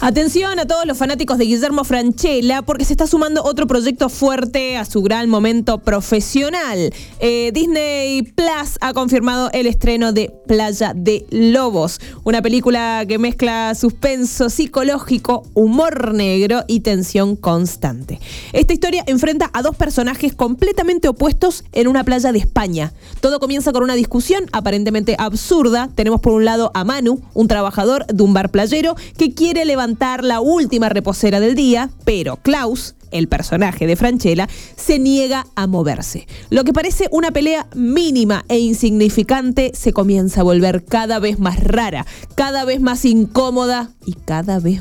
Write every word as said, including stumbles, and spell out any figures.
Atención a todos los fanáticos de Guillermo Francella, porque se está sumando otro proyecto fuerte a su gran momento profesional. Eh, Disney Plus ha confirmado el estreno de Playa de Lobos, una película que mezcla suspenso psicológico, humor negro y tensión constante. Esta historia enfrenta a dos personajes completamente opuestos en una playa de España. Todo comienza con una discusión aparentemente absurda. Tenemos por un lado a Manu, un trabajador de un bar playero que quiere levantar la última reposera del día, pero Klaus, el personaje de Francella, se niega a moverse. Lo que parece una pelea mínima e insignificante se comienza a volver cada vez más rara, cada vez más incómoda y cada vez